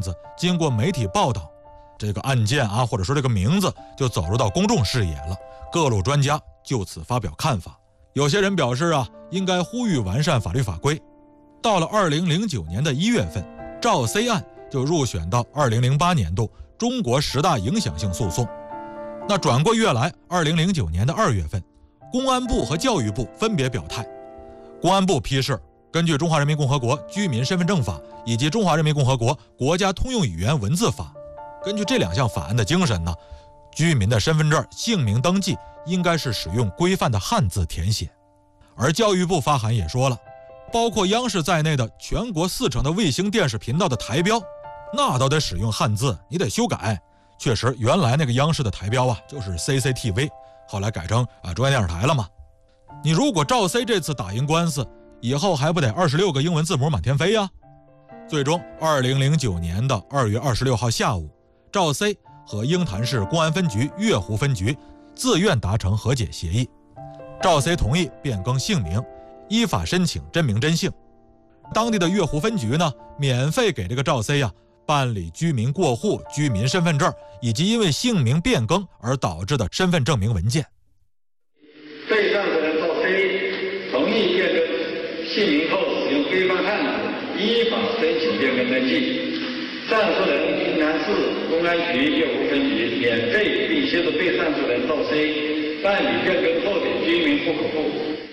子经过媒体报道，这个案件啊，或者说这个名字就走入到公众视野了，各路专家就此发表看法。有些人表示啊，应该呼吁完善法律法规。到了2009年的1月份，赵 C 案就入选到2008年度中国10大影响性诉讼。那转过月来，2009年的2月份，公安部和教育部分别表态。公安部批示，根据《中华人民共和国居民身份证法》以及《中华人民共和国国家通用语言文字法》，根据这2项法案的精神呢，居民的身份证姓名登记应该是使用规范的汉字填写。而教育部发函也说了，包括央视在内的全国4成的卫星电视频道的台标，那都得使用汉字，你得修改。确实，原来那个央视的台标啊，就是 CCTV， 后来改成中央电视台了嘛。你如果赵 C 这次打赢官司，以后还不得26个英文字母满天飞呀？最终，2009年的2月26号下午，赵 C 和鹰潭市公安分局月湖分局自愿达成和解协议。赵 C 同意变更姓名，依法申请真名真姓。当地的月湖分局呢，免费给这个赵 C 办理居民过户、居民身份证以及因为姓名变更而导致的身份证明文件。 被上诉人赵 C 同意变更姓名后使用规范汉字，依法申请变更登记。上诉人云南市公安局月湖分局免费并协助被上诉人赵 C 办理变更后的居民户口簿。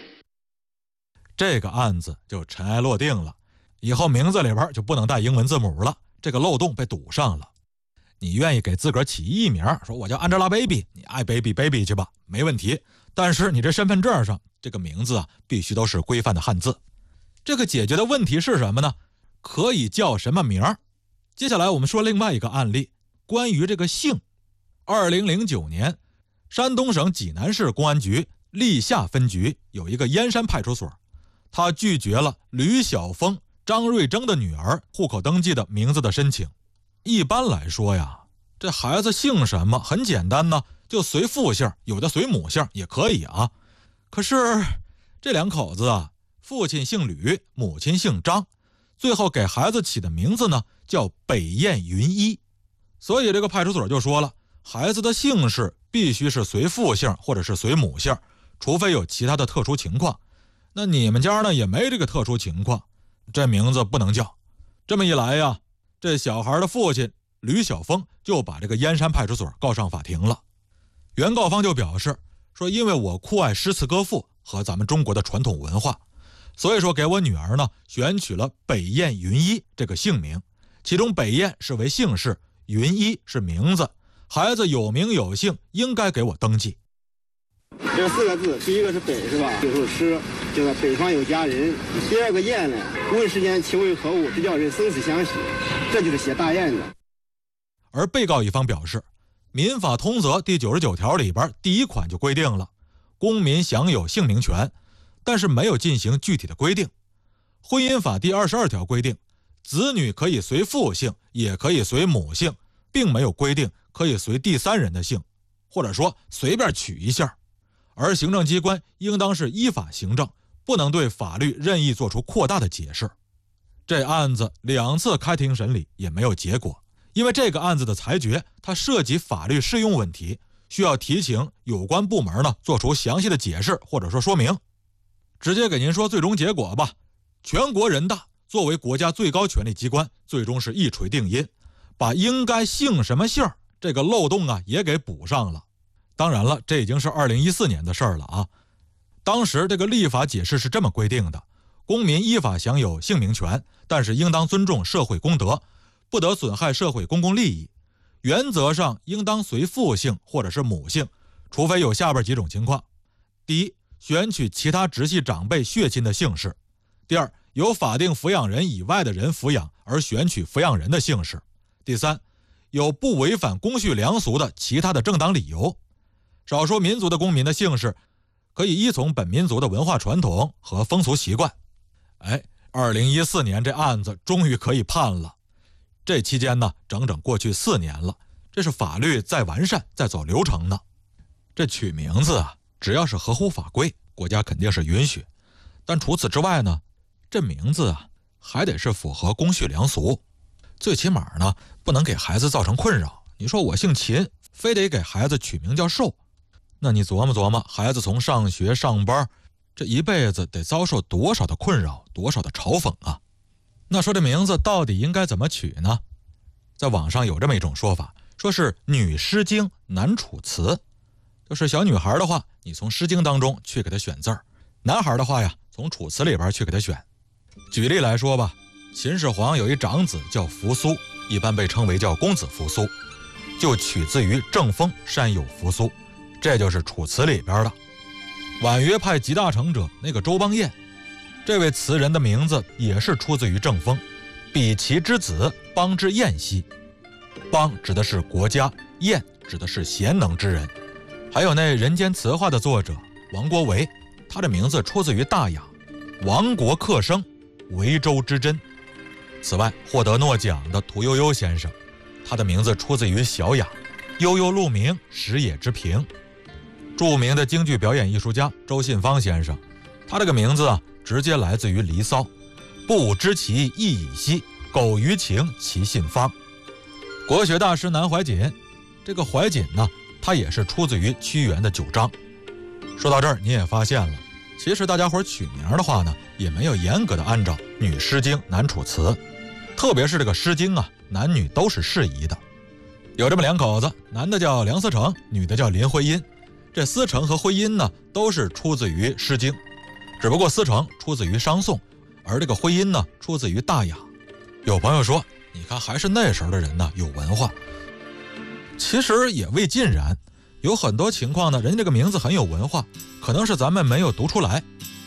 这个案子就尘埃落定了，以后名字里边就不能带英文字母了，这个漏洞被堵上了。你愿意给自个儿起艺名，说我叫 Angelababy， 你爱 baby 去吧，没问题。但是你这身份证上这个名字必须都是规范的汉字。这个解决的问题是什么呢？可以叫什么名？接下来我们说另外一个案例，关于这个姓。2009年，山东省济南市公安局历下分局有一个燕山派出所，他拒绝了吕晓峰、张瑞征的女儿户口登记的名字的申请。一般来说呀，这孩子姓什么很简单呢，就随父姓，有的随母姓也可以啊。可是这2口子父亲姓吕，母亲姓张，最后给孩子起的名字呢叫北雁云一。所以这个派出所就说了，孩子的姓氏必须是随父姓或者是随母姓，除非有其他的特殊情况。那你们家呢也没这个特殊情况，这名字不能叫。这么一来呀，这小孩的父亲吕晓峰就把这个燕山派出所告上法庭了。原告方就表示说，因为我酷爱诗词歌赋和咱们中国的传统文化，所以说给我女儿呢选取了北雁云一这个姓名，其中北雁是为姓氏，云一是名字，孩子有名有姓，应该给我登记。 这4个字，第一个是北是吧？有首诗叫做北方有佳人。第2个雁呢，问世间情为何物，直叫人生死相许，这就是写大雁的。 而被告一方表示，民法通则第99条里边第1款就规定了公民享有姓名权，但是没有进行具体的规定。婚姻法第22条规定，子女可以随父姓，也可以随母姓，并没有规定可以随第3人的姓，或者说随便取一下。而行政机关应当是依法行政，不能对法律任意做出扩大的解释。这案子2次开庭审理也没有结果，因为这个案子的裁决它涉及法律适用问题，需要提请有关部门呢做出详细的解释或者说说明。直接给您说最终结果吧，全国人大作为国家最高权力机关，最终是一锤定音，把应该姓什么姓这个漏洞也给补上了。当然了，这已经是2014年的事儿了啊。当时这个立法解释是这么规定的，公民依法享有姓名权，但是应当尊重社会公德，不得损害社会公共利益，原则上应当随父姓或者是母姓，除非有下边几种情况。第一，选取其他直系长辈血亲的姓氏；第二，由法定抚养人以外的人抚养而选取抚养人的姓氏；第三，有不违反公序良俗的其他的正当理由。少数民族的公民的姓氏可以依从本民族的文化传统和风俗习惯。2014年这案子终于可以判了。这期间呢，整整过去4年了，这是法律在完善，在走流程呢。这取名字只要是合乎法规，国家肯定是允许。但除此之外呢，这名字还得是符合公序良俗。 最起码呢，不能给孩子造成困扰。你说我姓秦，非得给孩子取名叫寿，那你琢磨琢磨，孩子从上学上班，这一辈子得遭受多少的困扰，多少的嘲讽啊！那说这名字到底应该怎么取呢？在网上有这么一种说法，说是女诗经，男楚辞。就是小女孩的话，你从诗经当中去给她选字儿；男孩的话呀，从楚辞里边去给她选。举例来说吧，秦始皇有一长子叫扶苏，一般被称为叫公子扶苏，就取自于正风山有扶苏，这就是楚辞里边的。婉约派集大成者那个周邦彦，这位词人的名字也是出自于正风，比其之子邦之彦兮。邦指的是国家，彦指的是贤能之人。还有那人间词话的作者王国维，他的名字出自于大雅，亡国克生，维州之真。此外，获得诺奖的屠呦呦先生，他的名字出自于小雅，悠悠鹿鸣，食野之苹。著名的京剧表演艺术家周信芳先生，他这个名字啊，直接来自于《离骚》，不知其意已兮，苟余情其信芳。国学大师南怀瑾，这个怀瑾呢，他也是出自于屈原的9章。说到这儿，你也发现了，其实大家伙取名的话呢，也没有严格的按照女诗经男楚辞，特别是这个诗经啊，男女都是适宜的。有这么2口子，男的叫梁思成，女的叫林徽因。这思成和徽因呢，都是出自于诗经，只不过思成出自于商宋，而这个徽因呢，出自于大雅。有朋友说，你看还是那时候的人呢有文化，其实也未尽然。有很多情况呢，人家这个名字很有文化，可能是咱们没有读出来，